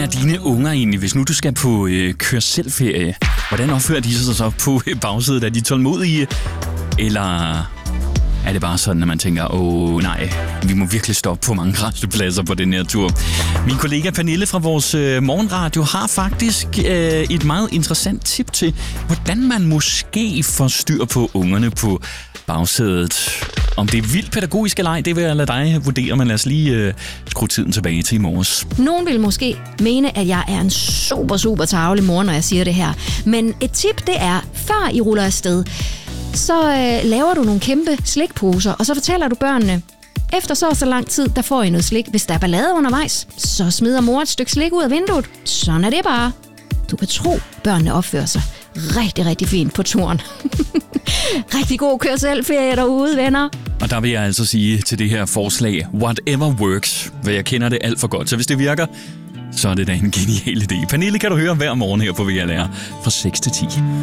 er dine unger egentlig, hvis nu du skal på kør-selv-ferie? Hvordan opfører de sig så på bagsædet? Er de tålmodige? Eller er det bare sådan, at man tænker, nej, vi må virkelig stoppe på mange rastepladser på den her tur? Min kollega Pernille fra vores morgenradio har faktisk et meget interessant tip til, hvordan man måske får styr på ungerne på bagsædet. Om det er vildt pædagogisk eller ej, det vil jeg lade dig vurdere, men lad os lige skrue tiden tilbage til i morges. Nogen vil måske mene, at jeg er en super tarvelig mor, når jeg siger det her. Men et tip, det er, før I ruller afsted, så laver du nogle kæmpe slikposer, og så fortæller du børnene, efter så lang tid, der får I noget slik. Hvis der er ballade undervejs, så smider mor et stykke slik ud af vinduet. Sådan er det bare. Du kan tro, børnene opfører sig rigtig fint på turen. Rigtig god kør-selv-ferie derude, venner. Og der vil jeg altså sige til det her forslag, whatever works, for jeg kender det alt for godt. Så hvis det virker, så er det da en genial idé. Pernille kan du høre hver morgen her på VLR fra 6 til 10.